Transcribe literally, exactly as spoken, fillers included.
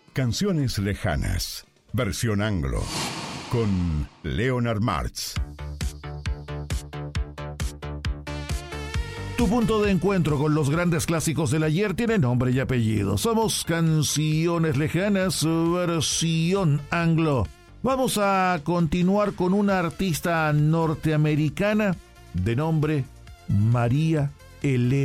Canciones lejanas, versión anglo, con Leonard Martz. Tu punto de encuentro con los grandes clásicos del ayer tiene nombre y apellido. Somos Canciones Lejanas, versión anglo. Vamos a continuar con una artista norteamericana de nombre María Elena